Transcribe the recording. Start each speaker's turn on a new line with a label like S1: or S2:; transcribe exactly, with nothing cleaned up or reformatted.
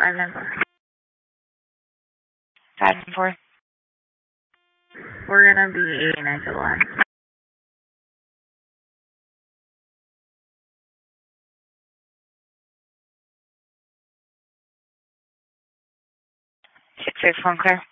S1: Five nine four.
S2: Five nine four.
S1: We're gonna be eighty-nine to the line.
S2: Six six one clear.